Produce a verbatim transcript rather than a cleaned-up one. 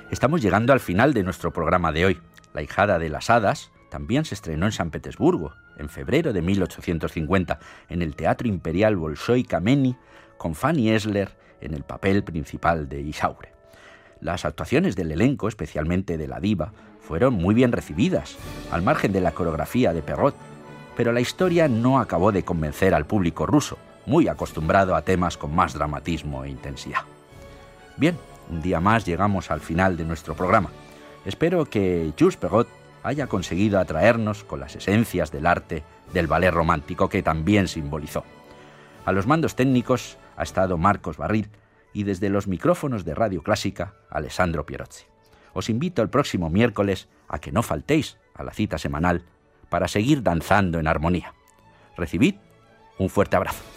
Estamos llegando al final de nuestro programa de hoy. La hijada de las hadas también se estrenó en San Petersburgo, en febrero de mil ochocientos cincuenta, en el Teatro Imperial Bolshoi Kameny, con Fanny Esler en el papel principal de Isaure. Las actuaciones del elenco, especialmente de la diva, fueron muy bien recibidas, al margen de la coreografía de Perrot, pero la historia no acabó de convencer al público ruso, muy acostumbrado a temas con más dramatismo e intensidad. Bien, un día más llegamos al final de nuestro programa. Espero que Jules Perrot haya conseguido atraernos con las esencias del arte del ballet romántico que también simbolizó. A los mandos técnicos ha estado Marcos Barril y desde los micrófonos de Radio Clásica, Alessandro Pierozzi. Os invito el próximo miércoles a que no faltéis a la cita semanal para seguir danzando en armonía. Recibid un fuerte abrazo.